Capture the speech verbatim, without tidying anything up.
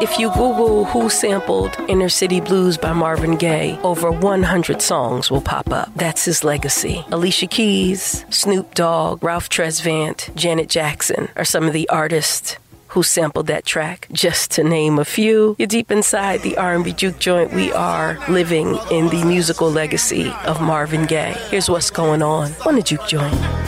If you Google who sampled Inner City Blues by Marvin Gaye, over one hundred songs will pop up. That's his legacy. Alicia Keys, Snoop Dogg, Ralph Tresvant, Janet Jackson are some of the artists who sampled that track, just to name a few. You're deep inside the R and B Juke Joint. We are living in the musical legacy of Marvin Gaye. Here's what's going on on the Juke Joint.